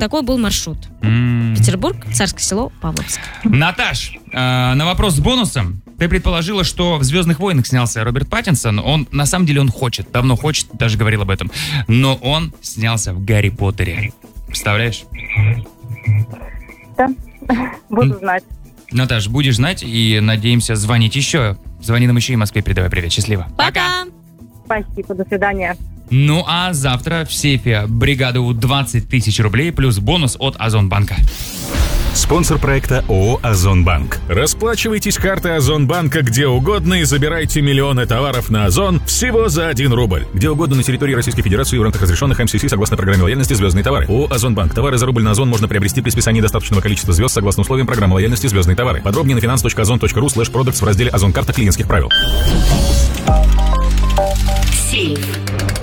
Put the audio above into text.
такой был маршрут. Петербург, Царское Село, Павловск. Наташ, на вопрос с бонусом. Ты предположила, что в «Звездных войнах» снялся Роберт Паттинсон. Он, на самом деле, давно хочет, даже говорил об этом. Но он снялся в «Гарри Поттере». Представляешь? Да, буду знать. Наташ, будешь знать и надеемся звонить еще. Звони нам еще и Москве, передавай привет. Счастливо. Пока! Спасибо, до свидания. Ну а завтра в сейфе бригады У 20 тысяч рублей плюс бонус от Озонбанка. Спонсор проекта ООО «Озонбанк». Расплачивайтесь картой Озонбанка где угодно и забирайте миллионы товаров на Озон всего за 1 рубль. Где угодно на территории Российской Федерации в рамках разрешенных МСС согласно программе лояльности «Звездные товары». ООО «Озонбанк». Товары за рубль на Озон можно приобрести при списании достаточного количества звезд согласно условиям программы лояльности «Звездные товары». Подробнее на finance.ozon.ru/products в разделе «Озон. Карта клиентских правил». Сейф.